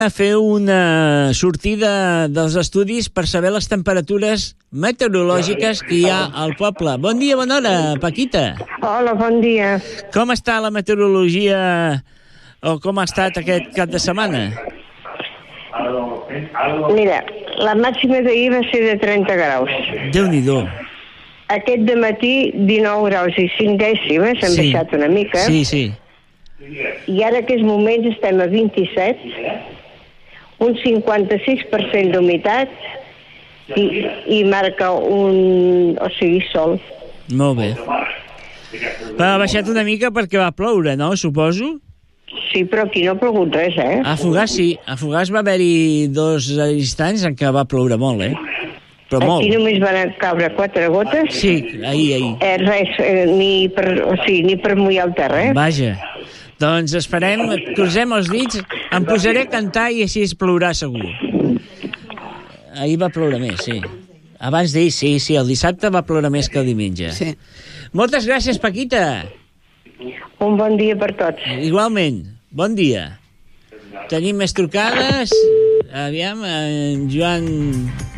a fer una sortida dels estudis per saber les temperatures meteorològiques que hi ha al poble. Bon dia, bona hora, Paquita. Hola, bon dia. Com està la meteorologia o com ha estat aquest cap de setmana? Mira, la màxima d'ahir va ser de 30 graus. Déu-n'hi-do. Aquest dematí 19 graus i 5 dècimes, hem baixat una mica. Sí, sí. I ara, en aquests moments, estem a 27, un 56% d'humitat i marca sol. Molt bé. Ha baixat una mica perquè va ploure, no? Suposo? Sí, però aquí no ha plogut res, A Fogars sí. A Fogars va haver-hi 2 instants en què va ploure molt, Però molt. Aquí només van caure 4 gotes. Sí, ahir. Res, ni per mullar el terra, Vaja. Doncs esperem, crucem els dits, em posaré a cantar i així es plourà segur. Ahir va ploure més, sí. Abans d'ahir, sí, el dissabte va ploure més que el diumenge. Sí. Moltes gràcies, Paquita. Un bon dia per tots. Igualment, bon dia. Tenim més trucades. Aviam, en Joan...